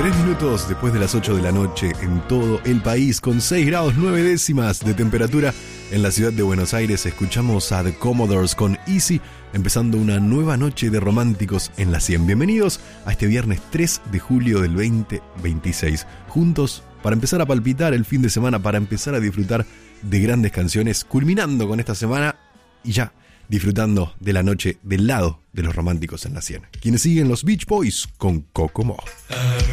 3 minutos después de las 8 de la noche en todo el país, con 6 grados 9 décimas de temperatura en la ciudad de Buenos Aires, escuchamos a The Commodores con Easy, empezando una nueva noche de románticos en la 100. Bienvenidos a este viernes 3 de julio del 2026, juntos para empezar a palpitar el fin de semana, para empezar a disfrutar de grandes canciones, culminando con esta semana y ya disfrutando de la noche del lado de los románticos en la 100. Quienes siguen los Beach Boys con Kokomo.